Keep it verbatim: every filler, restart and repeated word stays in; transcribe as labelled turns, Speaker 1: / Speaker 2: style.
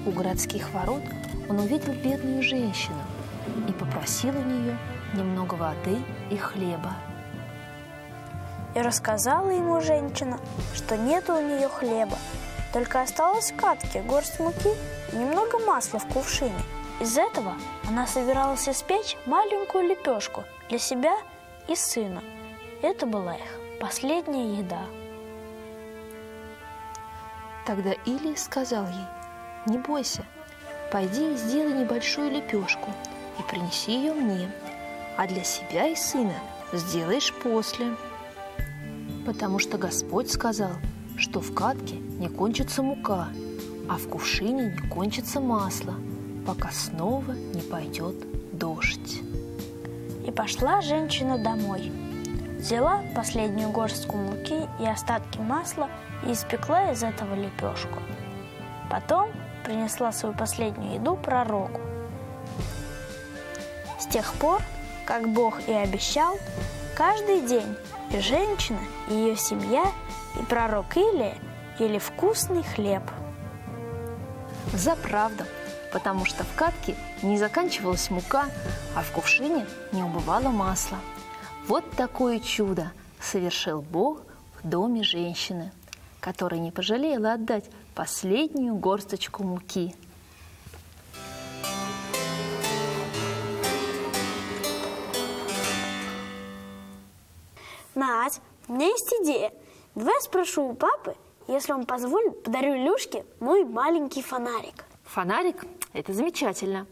Speaker 1: у городских ворот он увидел бедную женщину и попросил у нее немного воды и хлеба.
Speaker 2: И рассказала ему женщина, что нет у нее хлеба, только осталось в катке горсть муки и немного масла в кувшине. Из этого она собиралась испечь маленькую лепешку для себя и сына. Это была их последняя еда.
Speaker 1: Тогда Илия сказал ей: «Не бойся, пойди и сделай небольшую лепешку и принеси ее мне, а для себя и сына сделаешь после. Потому что Господь сказал, что в катке не кончится мука, а в кувшине не кончится масло, пока снова не пойдет дождь».
Speaker 2: И пошла женщина домой, взяла последнюю горстку муки и остатки масла и испекла из этого лепешку. Потом принесла свою последнюю еду пророку. С тех пор, как Бог и обещал, каждый день и женщина, и ее семья, и пророк Илия ели вкусный хлеб.
Speaker 1: За правду, потому что в катке не заканчивалась мука, а в кувшине не убывало масло. Вот такое чудо совершил Бог в доме женщины, которая не пожалела отдать последнюю горсточку муки.
Speaker 2: Надь, у меня есть идея. Давай я спрошу у папы, если он позволит, подарю Илюшке мой маленький фонарик.
Speaker 1: Фонарик – это замечательно.